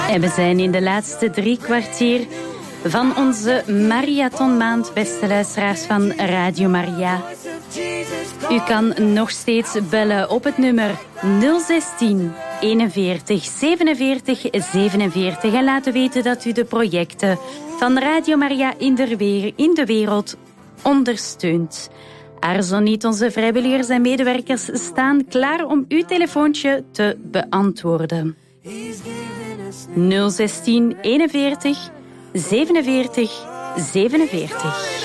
En we zijn in de laatste 3 kwartier van onze marathonmaand, beste luisteraars van Radio Maria. U kan nog steeds bellen op het nummer 016 41 47 47 en laten weten dat u de projecten van Radio Maria in de wereld ondersteunt. Aarzel niet, onze vrijwilligers en medewerkers staan klaar om uw telefoontje te beantwoorden. 016 41 47 47.